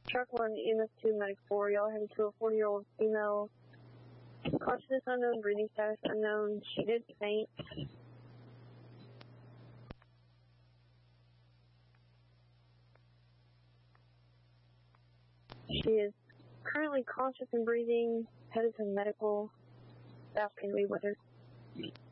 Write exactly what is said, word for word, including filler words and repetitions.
Truck one, E M S two, Medic four, y'all headed to a forty-year-old female. Consciousness unknown, breathing status unknown. She did faint. She is currently conscious and breathing, headed to medical. Staff can be with her.